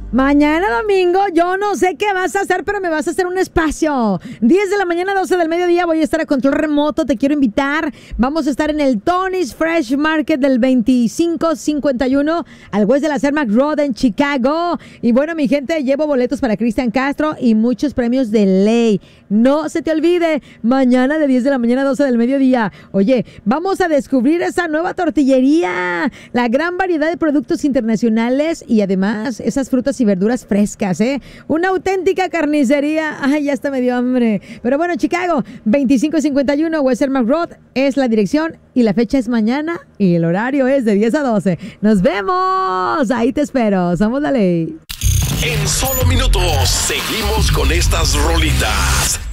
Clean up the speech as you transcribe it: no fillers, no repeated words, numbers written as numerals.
Mañana domingo, yo no sé qué vas a hacer, pero me vas a hacer un espacio. 10 de la mañana, 12 del mediodía, voy a estar a control remoto, te quiero invitar. Vamos a estar en el Tony's Fresh Market del 2551 al West de la Cermak Road en Chicago. Y bueno, mi gente, llevo boletos para Cristian Castro y muchos premios de ley. No se te olvide, mañana de 10 de la mañana a 12 del mediodía. Oye, vamos a descubrir esa nueva tortillería, la gran variedad de productos internacionales y además esas frutas y verduras frescas, ¿eh? Una auténtica carnicería. Ay, ya hasta me dio hambre. Pero bueno, Chicago, 2551 West Cermak Road es la dirección y la fecha es mañana y el horario es de 10 a 12. ¡Nos vemos! Ahí te espero. Somos la ley. En solo minutos seguimos con estas rolitas.